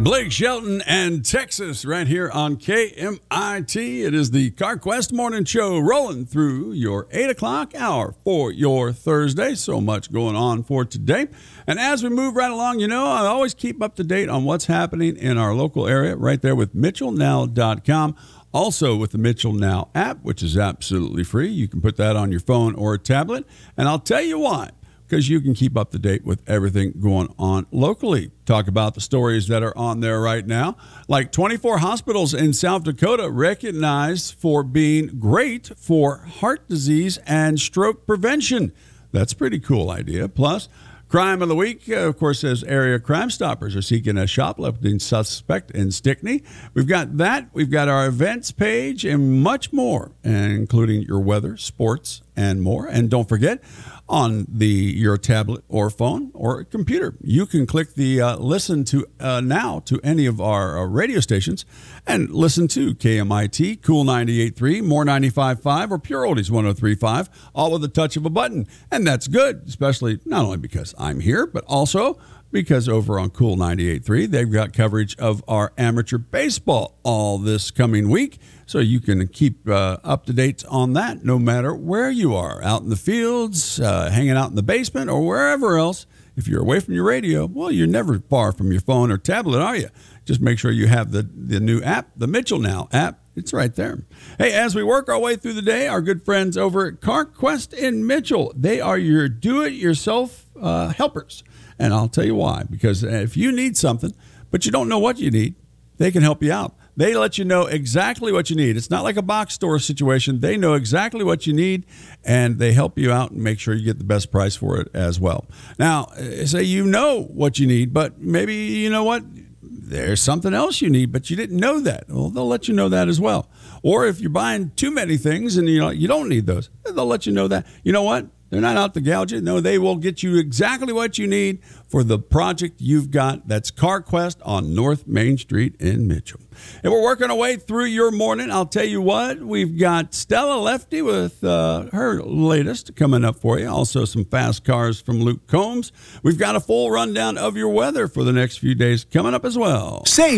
Blake Shelton and Texas right here on KMIT. It is the CarQuest Morning Show rolling through your 8 o'clock hour for your Thursday. So much going on for today. And as we move right along, I always keep up to date on what's happening in our local area right there with MitchellNow.com. Also with the Mitchell Now app, which is absolutely free. You can put that on your phone or a tablet. And I'll tell you why. Because you can keep up to date with everything going on locally. Talk about the stories that are on there right now. Like 24 hospitals in South Dakota recognized for being great for heart disease and stroke prevention. That's a pretty cool idea. Plus, crime of the week, of course, as area Crime Stoppers are seeking a shoplifting suspect in Stickney. We've got that. We've got our events page and much more, including your weather, sports, and more. And don't forget, on your tablet or phone or computer, you can click the listen to now to any of our radio stations and listen to KMIT, Cool 98.3, More 95.5, or Pure Oldies 103.5, all with the touch of a button. And that's good, especially not only because I'm here, but also because over on Cool 98.3, they've got coverage of our amateur baseball all this coming week. So you can keep up to date on that no matter where you are, out in the fields, hanging out in the basement, or wherever else. If you're away from your radio, well, you're never far from your phone or tablet, are you? Just make sure you have the new app, the Mitchell Now app. It's right there. Hey, as we work our way through the day, our good friends over at CarQuest in Mitchell, they are your do-it-yourself helpers. And I'll tell you why. Because if you need something, but you don't know what you need, they can help you out. They let you know exactly what you need. It's not like a box store situation. They know exactly what you need, and they help you out and make sure you get the best price for it as well. Now, say you know what you need, but maybe you know what? There's something else you need, but you didn't know that. Well, they'll let you know that as well. Or if you're buying too many things and you don't need those, they'll let you know that. You know what? They're not out to gouge you. No, they will get you exactly what you need for the project you've got. That's CarQuest on North Main Street in Mitchell. And we're working our way through your morning. I'll tell you what, we've got Stella Lefty with her latest coming up for you. Also some fast cars from Luke Combs. We've got a full rundown of your weather for the next few days coming up as well. Save